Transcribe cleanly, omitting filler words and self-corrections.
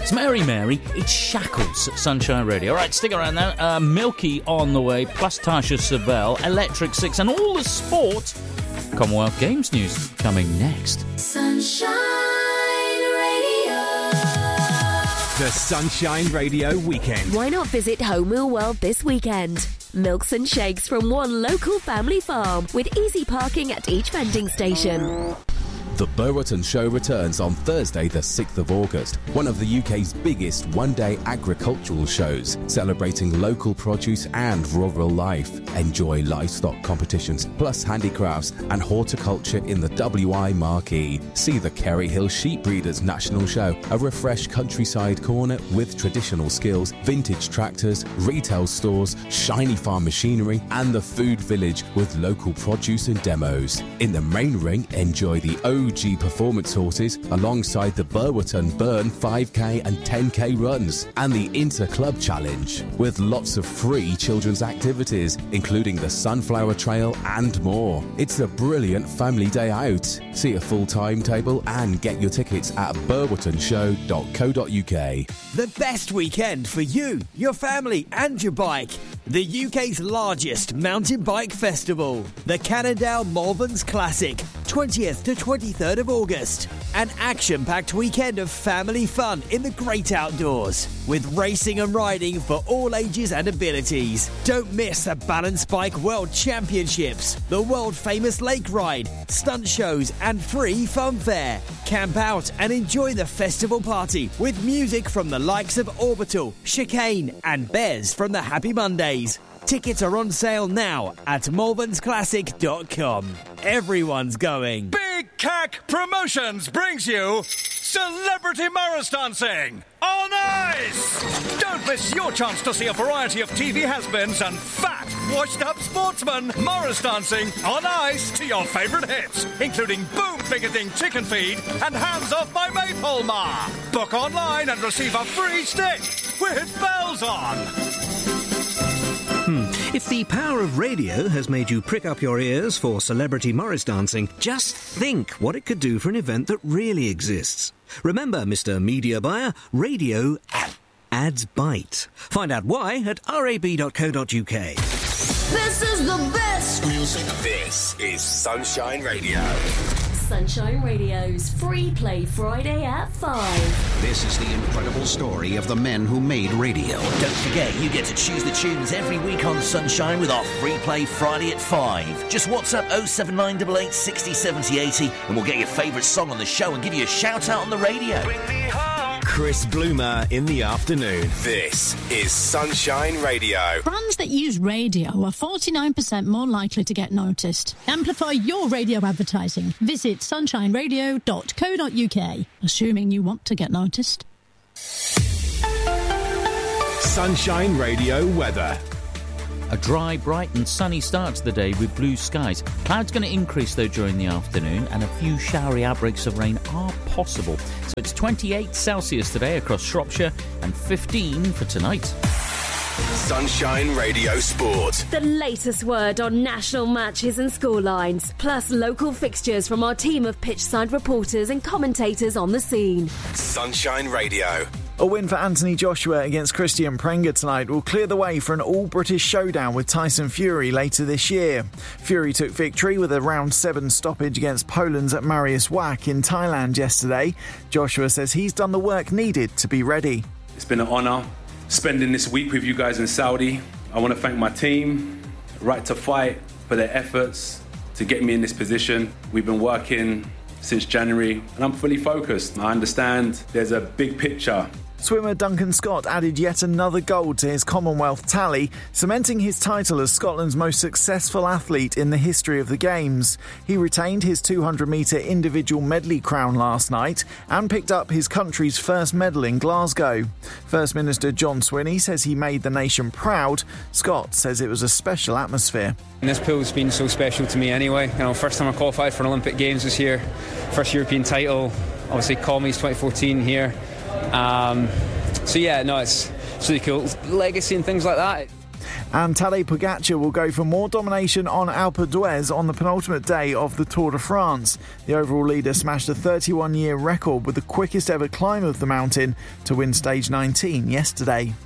It's Mary Mary, it's Shackles at Sunshine Radio. All right, stick around now. Milky on the way, plus Tasha Savell, Electric Six, and all the sport. Commonwealth Games news coming next. Sunshine Radio. The Sunshine Radio Weekend. Why not visit Home Wheel World this weekend? Milks and shakes from one local family farm with easy parking at each vending station. The Burwood Show returns on Thursday the 6th of August, one of the UK's biggest one-day agricultural shows, celebrating local produce and rural life. Enjoy livestock competitions, plus handicrafts and horticulture in the WI marquee. See the Kerry Hill Sheep Breeders National Show, a refreshed countryside corner with traditional skills, vintage tractors, retail stores, shiny farm machinery, and the food village with local produce and demos. In the main ring, enjoy the OG performance horses alongside the Burwood Burn 5k and 10k runs and the Inter Club Challenge with lots of free children's activities including the Sunflower Trail and more. It's a brilliant family day out. See a full timetable and get your tickets at burwotonshow.co.uk. The best weekend for you, your family and your bike. The UK's largest mountain bike festival, the Cannondale Malverns Classic, 20th to 23rd of August. An action-packed weekend of family fun in the great outdoors, with racing and riding for all ages and abilities. Don't miss the Balance Bike World Championships, the world-famous lake ride, stunt shows and free fun fair. Camp out and enjoy the festival party with music from the likes of Orbital, Chicane and Bez from the Happy Mondays. Tickets are on sale now at malvernsclassic.com. Everyone's going. Big Cack Promotions brings you Celebrity Morris Dancing on Ice! Don't miss your chance to see a variety of TV has-beens and fat, washed-up sportsmen Morris dancing on ice to your favourite hits, including Boom Picketing Chicken Feed and Hands Off My Maypole Ma. Book online and receive a free stick with bells on. If the power of radio has made you prick up your ears for Celebrity Morris Dancing, just think what it could do for an event that really exists. Remember, Mr. Media Buyer, radio ads bite. Find out why at rab.co.uk. This is the best music. This is Sunshine Radio. Sunshine Radio's Free Play Friday at 5. This is the incredible story of the men who made radio. Don't forget, you get to choose the tunes every week on Sunshine with our Free Play Friday at 5. Just WhatsApp 07988 60 70 80 and we'll get your favourite song on the show and give you a shout out on the radio. Bring me home. Chris Bloomer in the afternoon. This is Sunshine Radio. Brands that use radio are 49% more likely to get noticed. Amplify your radio advertising. Visit sunshineradio.co.uk, assuming you want to get noticed. Sunshine Radio weather. A dry, bright and sunny start to the day with blue skies. Clouds going to increase though during the afternoon and a few showery outbreaks of rain are possible. So it's 28 Celsius today across Shropshire and 15 for tonight. Sunshine Radio Sport. The latest word on national matches and scorelines, plus local fixtures from our team of pitchside reporters and commentators on the scene. Sunshine Radio. A win for Anthony Joshua against Christian Prenga tonight will clear the way for an all-British showdown with Tyson Fury later this year. Fury took victory with a round 7 stoppage against Poland's Mariusz Wach in Thailand yesterday. Joshua says he's done the work needed to be ready. It's been an honour spending this week with you guys in Saudi. I want to thank my team, Right to Fight, for their efforts to get me in this position. We've been working since January and I'm fully focused. I understand there's a big picture. Swimmer Duncan Scott added yet another gold to his Commonwealth tally, cementing his title as Scotland's most successful athlete in the history of the Games. He retained his 200-metre individual medley crown last night and picked up his country's first medal in Glasgow. First Minister John Swinney says he made the nation proud. Scott says it was a special atmosphere. And this pool's been so special to me anyway. First time I qualified for an Olympic Games this year, first European title, obviously Commies 2014 here. It's really cool. Legacy and things like that. And Tadej Pogacar will go for more domination on Alpe d'Huez on the penultimate day of the Tour de France. The overall leader smashed a 31-year record with the quickest ever climb of the mountain to win stage 19 yesterday.